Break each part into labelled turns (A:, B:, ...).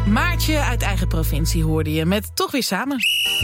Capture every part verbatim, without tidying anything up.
A: Maartje uit eigen provincie hoorde je met Toch Weer Samen.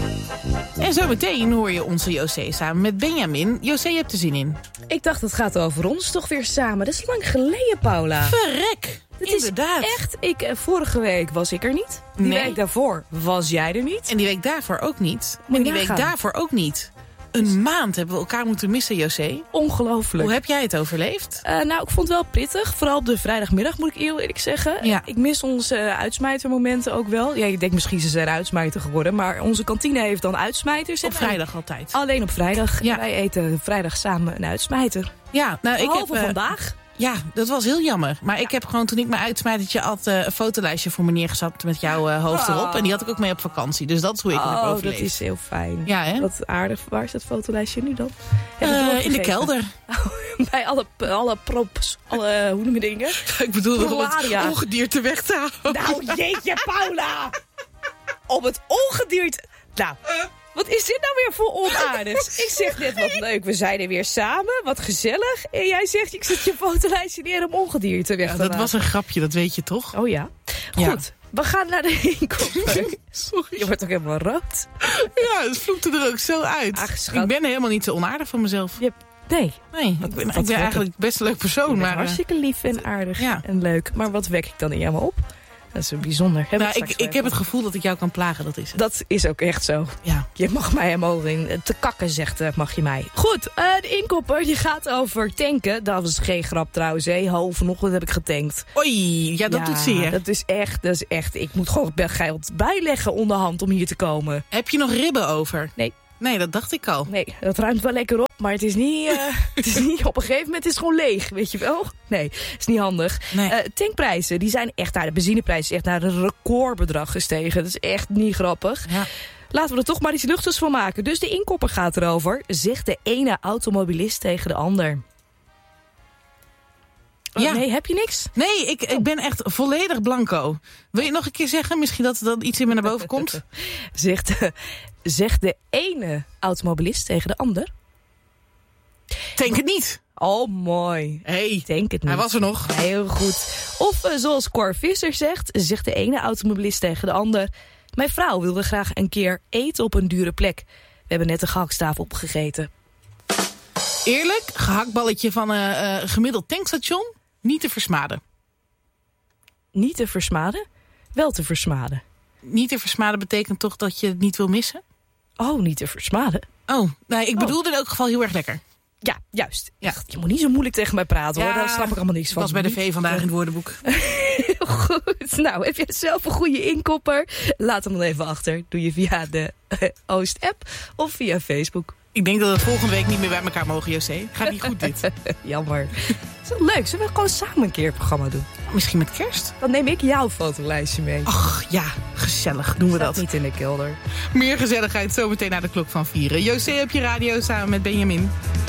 A: En zometeen hoor je onze José samen met Benjamin. José, je hebt er zin in.
B: Ik dacht, het gaat over ons Toch Weer Samen. Dat is lang geleden, Paula.
A: Verrek!
B: Het
A: Inderdaad.
B: is echt, ik, eh, vorige week was ik er niet. Die
A: Nee.
B: week daarvoor was jij er niet.
A: En die week daarvoor ook niet.
B: Moet
A: En
B: je
A: die week
B: nagaan.
A: daarvoor ook niet. Een maand hebben we elkaar moeten missen, José.
B: Ongelooflijk.
A: Hoe heb jij het overleefd?
B: Uh, nou, ik vond het wel pittig. Vooral op de vrijdagmiddag, moet ik heel eerlijk zeggen.
A: Ja.
B: Ik mis onze uh, uitsmijtermomenten ook wel. Ja, ik denk misschien ze zijn uitsmijter geworden. Maar onze kantine heeft dan uitsmijters.
A: Op vrijdag altijd.
B: Alleen op vrijdag.
A: Ja.
B: Wij eten vrijdag samen een uitsmijter.
A: Ja, nou, ik heb,
B: Behalve
A: uh,
B: vandaag.
A: Ja, dat was heel jammer. Maar ik heb gewoon, toen ik mijn uitsmijtertje had, uh, een fotolijstje voor me neergezet met jouw uh, hoofd erop. En die had ik ook mee op vakantie. Dus dat is hoe ik het heb
B: Oh, dat
A: overleefd.
B: is heel fijn.
A: Ja, hè?
B: Wat aardig. Waar is dat fotolijstje nu dan? Heb je het
A: Uh, in de
B: doorgegeven?
A: kelder.
B: Bij alle, alle props, alle, hoe noem je dingen?
A: Ik bedoel, om het
B: Prolaria.
A: ongedierte weg te houden.
B: Nou, jeetje, Paula! Op het ongedierte... Nou, wat is dit nou weer voor onaardigs? Ik zeg net, wat leuk, we zijn er weer samen, wat gezellig. En jij zegt, ik zet je fotolijstje neer om ongedierte weg
A: Ja,
B: te
A: dat
B: laten.
A: was een grapje, dat weet je toch?
B: Oh ja?
A: Ja.
B: Goed, we gaan naar de inkoper.
A: Sorry.
B: Je wordt toch helemaal rood?
A: Ja, het vloekte er ook zo uit.
B: Ach, schat.
A: Ik ben helemaal niet zo onaardig van mezelf.
B: Je, nee,
A: Nee, ik ben,
B: wat
A: ik ben
B: wek
A: eigenlijk best een leuk
B: je
A: persoon.
B: bent
A: Maar, uh,
B: hartstikke lief en aardig
A: ja.
B: en leuk. Maar wat wek ik dan in jou op? Dat is bijzonder. Hebben we
A: nou,
B: het
A: ik,
B: straks
A: ik heb
B: over.
A: het gevoel dat ik jou kan plagen, dat is het.
B: Dat is ook echt zo.
A: Ja.
B: Je mag mij helemaal in te kakken, zegt uh, mag je mij. Goed, uh, de inkopper die gaat over tanken. Dat was geen grap trouwens. Hé. Ho, vanochtend heb ik getankt.
A: Oei, ja, dat
B: ja,
A: doet zeer.
B: Dat is echt, dat is echt. Ik moet gewoon geld bijleggen onderhand om hier te komen.
A: Heb je nog ribben over?
B: Nee.
A: Nee, dat dacht ik al.
B: Nee, dat ruimt wel lekker op. Maar het is niet, uh, het is niet op een gegeven moment is het gewoon leeg, weet je wel? Nee, is niet handig.
A: Nee.
B: Uh, tankprijzen, die zijn echt naar de benzineprijs is echt naar een recordbedrag gestegen. Dat is echt niet grappig.
A: Ja.
B: Laten we er toch maar iets luchtigs van maken. Dus de inkopper gaat erover. Zegt de ene automobilist tegen de ander. Oh,
A: Ja.
B: Nee, heb je niks?
A: Nee, ik, ik ben echt volledig blanco. Wil je het nog een keer zeggen? Misschien dat er dan iets in me naar boven komt?
B: Zegt de, zegt de ene automobilist tegen de ander.
A: Denk het niet.
B: Oh, mooi.
A: Hey,
B: Ik denk het niet.
A: hij was er nog.
B: Heel goed. Of uh, zoals Cor Visser zegt, zegt de ene automobilist tegen de ander. Mijn vrouw wilde graag een keer eten op een dure plek. We hebben net een gehaktstaaf opgegeten.
A: Eerlijk, gehaktballetje van een uh, uh, gemiddeld tankstation, niet te versmaden.
B: Niet te versmaden, wel te versmaden.
A: Niet te versmaden betekent toch dat je het niet wil missen?
B: Oh, niet te versmaden.
A: Oh, nee, ik
B: Oh.
A: bedoelde in elk geval heel erg lekker.
B: Ja, juist.
A: Ja.
B: Echt, je moet niet zo moeilijk tegen mij praten, hoor. Daar snap ik allemaal niks
A: Ik
B: van.
A: was bij de V vandaag in het woordenboek.
B: Heel goed. Nou, heb jij zelf een goede inkopper? Laat hem dan even achter. Doe je via de uh, Oost-app of via Facebook.
A: Ik denk dat we volgende week niet meer bij elkaar mogen, José. Gaat niet goed dit.
B: Jammer. Is wel leuk. Zullen we gewoon samen een keer een programma doen?
A: Misschien met kerst?
B: Dan neem ik jouw fotolijstje mee.
A: Ach ja, gezellig. Doen we
B: Staat
A: dat.
B: niet in de kelder.
A: Meer gezelligheid zometeen na de klok van vieren. José op je radio samen met Benjamin.